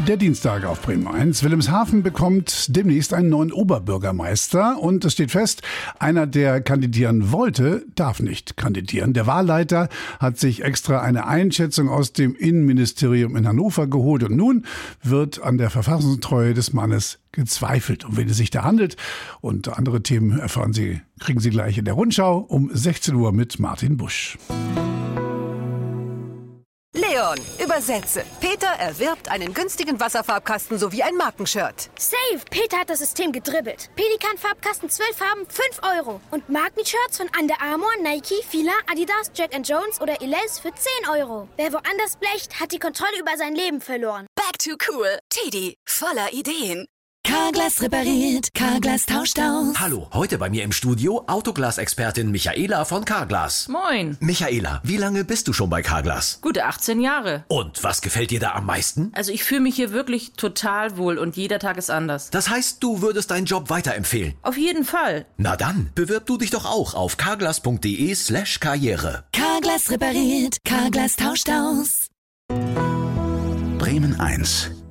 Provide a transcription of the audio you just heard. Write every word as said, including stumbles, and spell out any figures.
Der Dienstag auf Bremen eins. Wilhelmshaven bekommt demnächst einen neuen Oberbürgermeister und es steht fest, einer, der kandidieren wollte, darf nicht kandidieren. Der Wahlleiter hat sich extra eine Einschätzung aus dem Innenministerium in Hannover geholt und nun wird an der Verfassungstreue des Mannes gezweifelt. Um wen es sich da handelt und andere Themen erfahren Sie, kriegen Sie gleich in der Rundschau um sechzehn Uhr mit Martin Busch. Leon, übersetze. Peter erwirbt einen günstigen Wasserfarbkasten sowie ein Markenshirt. Safe! Peter hat das System gedribbelt. Pelikan-Farbkasten, zwölf Farben, fünf Euro. Und Markenshirts von Under Armour, Nike, Fila, Adidas, Jack and Jones oder Elize für zehn Euro. Wer woanders blecht, hat die Kontrolle über sein Leben verloren. Back to cool. Teddy, voller Ideen. Carglass repariert, Carglass tauscht aus. Hallo, heute bei mir im Studio Autoglas-Expertin Michaela von Carglass. Moin. Michaela, wie lange bist du schon bei Carglass? Gute achtzehn Jahre. Und was gefällt dir da am meisten? Also ich fühle mich hier wirklich total wohl und jeder Tag ist anders. Das heißt, du würdest deinen Job weiterempfehlen? Auf jeden Fall. Na dann, bewirb du dich doch auch auf carglass.de slash karriere. Carglass repariert, Carglass tauscht aus. Bremen eins.